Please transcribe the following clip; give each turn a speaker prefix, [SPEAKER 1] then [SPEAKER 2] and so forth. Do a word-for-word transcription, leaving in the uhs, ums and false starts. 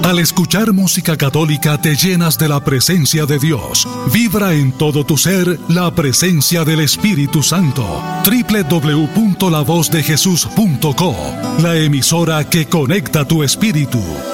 [SPEAKER 1] Al escuchar música católica te llenas de la presencia de Dios. Vibra en todo tu ser la presencia del Espíritu Santo. doble u doble u doble u punto la voz de jesús punto co, la emisora que conecta tu espíritu.